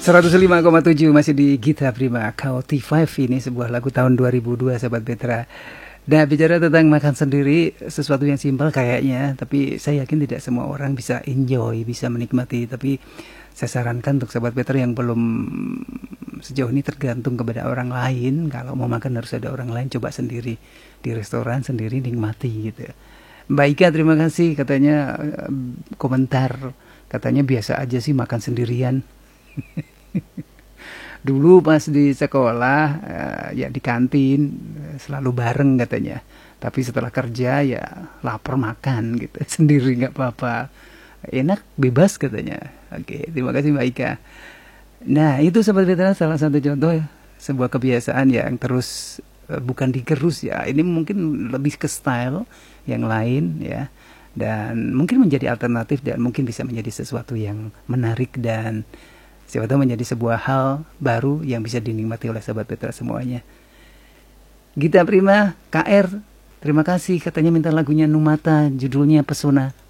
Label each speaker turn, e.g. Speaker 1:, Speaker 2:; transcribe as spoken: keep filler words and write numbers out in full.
Speaker 1: seratus lima koma tujuh masih di Gita Prima K O T lima ini sebuah lagu tahun dua ribu dua sahabat Petra. Nah, bicara tentang makan sendiri, sesuatu yang simpel kayaknya, tapi saya yakin tidak semua orang bisa enjoy, bisa menikmati. Tapi saya sarankan untuk sahabat Petra yang belum sejauh ini tergantung kepada orang lain, kalau mau makan harus ada orang lain, coba sendiri di restoran sendiri nikmati gitu. Mbak Ika terima kasih, katanya komentar, katanya biasa aja sih makan sendirian. Dulu pas di sekolah uh, ya di kantin uh, selalu bareng katanya, tapi setelah kerja ya lapar makan gitu sendiri nggak apa-apa, enak bebas katanya. Oke, terima kasih Mbak Ika. Nah itu sahabat veteran salah satu contoh ya, sebuah kebiasaan yang terus uh, bukan digerus ya, ini mungkin lebih ke style yang lain ya, dan mungkin menjadi alternatif dan mungkin bisa menjadi sesuatu yang menarik dan siapa tahu menjadi sebuah hal baru yang bisa dinikmati oleh sahabat Petra semuanya. Gita Prima K R, terima kasih, katanya minta lagunya Numata, judulnya Pesona.